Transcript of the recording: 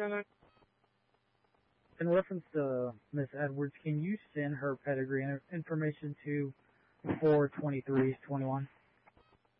In reference to Miss Edwards, can you send her pedigree information to 42321?